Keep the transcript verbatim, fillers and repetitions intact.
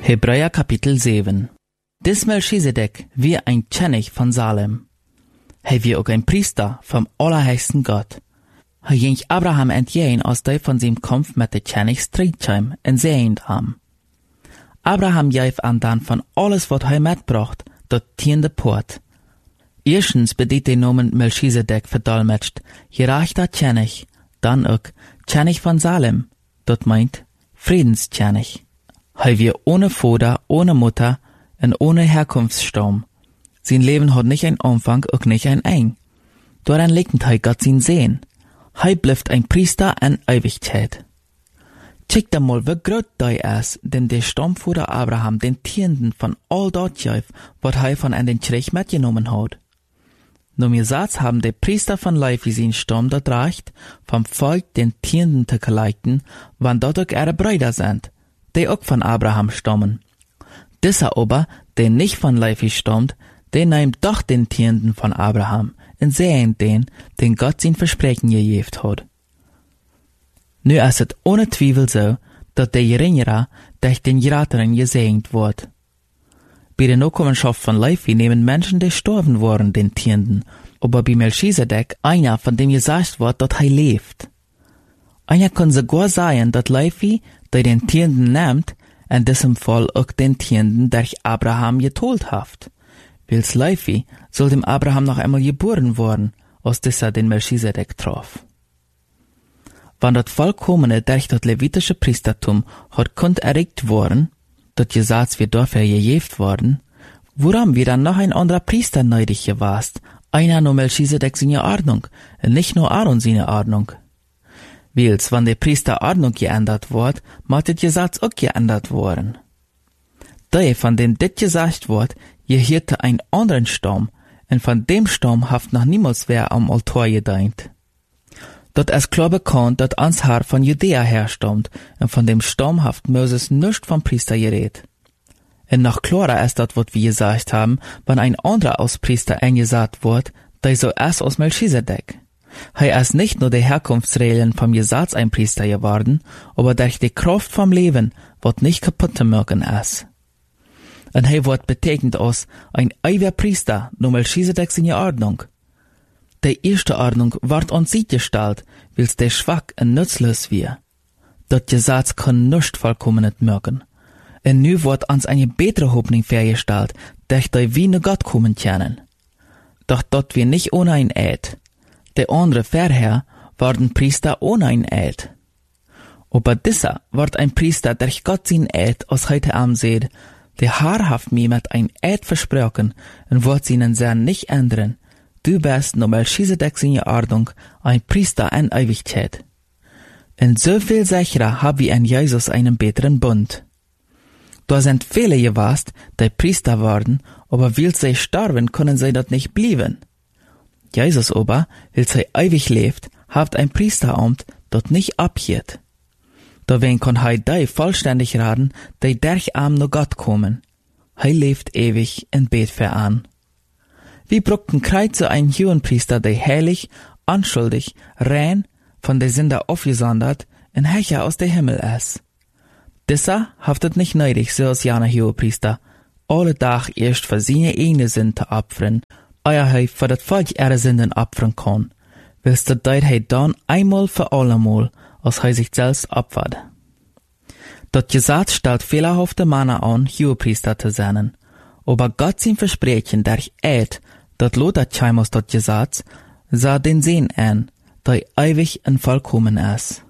Hebräer Kapitel sieben. Dis Melchisedek wie ein König von Salem. Hij wie auch ein Priester vom allerhöchsten Gott. Hij ging Abraham entgegen, als hij von seinem Kampf mit de König strijdschem en sehend am. Abraham gaf an dann von alles, wat hij metbracht, dat tiende Port. Erstens bedient de Nomen Melchisedek verdolmetscht, gerechter König, dann auch König von Salem, dat meint Friedenskönig. Hij wie ohne Vater, ohne Mutter en ohne Herkunftsstamm. Sein Leben hat nicht ein Anfang, auch nicht ein Ende. Daran liegt hij Gott sein Sehen. Hij bleibt ein Priester in Ewigkeit. Check da mal, wie groß dei ist, denn der Stammvater Abraham den Tienden von all dort gaf, wat hij von an den Krieg mitgenommen hat. Nur mir Satz haben die Priester von Levi sein Stamm dort reicht, vom Volk den Tienden zu geleiten, wann dort auch ihre Brüder sind, die auch von Abraham stammen. Dieser aber, der nicht von Levi stammt, der nimmt doch den Tienden von Abraham und sehen den, den Gott sein Versprechen gegeben hat. Nu ist es ohne Zweifel so, dass der Geringere durch den Gerateren gesegnet wird. Bei der Nachkommenschaft von Levi nehmen Menschen, die gestorben waren, den Tienden, aber bei Melchisedek einer, von dem gesagt wird, dass er lebt. Einer kann sogar sagen, dass Levi, der den Tienden nimmt, in diesem Fall auch den Tienden durch Abraham geteilt hat. Wils Levi soll dem Abraham noch einmal geboren worden, als dieser den Melchisedek traf. Wann das Vollkommene durch das levitische Priestertum hat kund erregt worden, dat Gesetz wird dafür gegeben worden, woran wir dann noch ein anderer Priester neidig gewast, einer nur Melchisedek seine Ordnung, und nicht nur Aaron seine Ordnung. Wils, wann der Priester Ordnung geändert wird, mag das Gesetz auch geändert worden. Der, von dem dit gesagt wird, gehörte ein anderen Stamm, und von dem Stamm haft noch niemals wer am Altar gedient. Dort ist klar bekannt, dass ans Haar von Judäa herstammt, und von dem Stamm haft Moses nicht vom Priester geredet. Und noch klarer ist das, was wir gesagt haben, wenn ein anderer als Priester eingesagt wird, der so erst aus Melchisedek. Er ist nicht nur die Herkunftsregeln vom Gesetz ein Priester geworden, aber durch die Kraft vom Leben, was nicht kaputt zu machen ist. Und er wird betecknet als ein ewiger Priester, nur Melchisedek seine Ordnung. Die erste Ordnung wird uns sie gestellt, wils der schwach und nutzlos wir. Das Gesetz kann nicht vollkommen machen. Und nu wird uns eine bessere Hoffnung vorgestellt, durch die wir zu Gott kommen können. Doch dort wir nicht ohne ein Eid. Der andere vorher waren Priester ohne ein Eid. Aber dieser wird ein Priester durch Gott sein Eid, als heute Abend seht, der haarhaft mir mit ein Eid versprochen und wird seinen Sinn nicht ändern. Du bist nur Melchisedek seine Ordnung, ein Priester in Ewigkeit. Und so viel sicherer haben wir in Jesus einen besseren Bund. Da sind viele gewast, die Priester waren, aber weil sie sterben, können sie dort nicht bleiben. Jesus aber, weil sie ewig lebt, hat ein Priesteramt, das nicht abgeht. Dawen kann er die vollständig raten, die durch am nur Gott kommen. Er lebt ewig und bet für an. Wir brauchten Kreuze einen Hohenpriester, der heilig, unschuldig, rein, von der Sünder aufgesondert, und Herrscher aus dem Himmel ist. Dieser haftet nicht nötig, so als jener Hohenpriester, alle Tag erst für seine eigene Sünden opfern, euer er für das Volk ihre Sünden opfern kann, willst du deit er dann einmal für allemal, als er sich selbst opfert. Das Gesetz stellt fehlerhafte Männer an, Hohenpriester zu sein, aber Gott sein Versprechen durch Eid, dat lodet scheimos dat Gesetz, sah den Sinn an, der ewig und vollkommen ist.